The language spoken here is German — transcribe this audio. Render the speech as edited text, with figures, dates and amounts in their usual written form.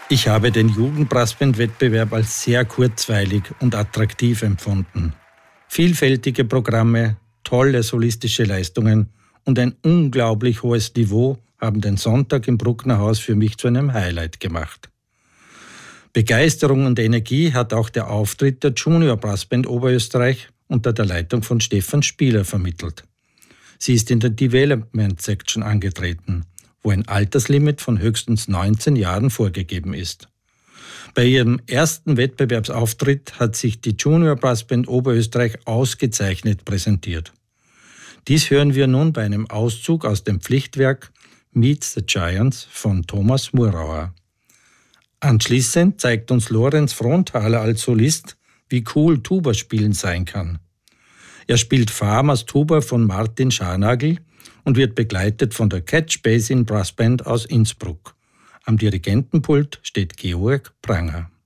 Ich habe den Jugendbrassband-Wettbewerb als sehr kurzweilig und attraktiv empfunden. Vielfältige Programme, tolle solistische Leistungen und ein unglaublich hohes Niveau haben den Sonntag im Bruckner Haus für mich zu einem Highlight gemacht. Begeisterung und Energie hat auch der Auftritt der Junior Brassband Oberösterreich unter der Leitung von Stefan Spieler vermittelt. Sie ist in der Development Section angetreten, wo ein Alterslimit von höchstens 19 Jahren vorgegeben ist. Bei ihrem ersten Wettbewerbsauftritt hat sich die Junior Brassband Oberösterreich ausgezeichnet präsentiert. Dies hören wir nun bei einem Auszug aus dem Pflichtwerk Meet the Giants von Thomas Murauer. Anschließend zeigt uns Lorenz Fronthaler als Solist, wie cool Tuba-Spielen sein kann. Er spielt Farmers Tuba von Martin Scharnagl und wird begleitet von der Catch Basin Brassband aus Innsbruck. Am Dirigentenpult steht Georg Pranger.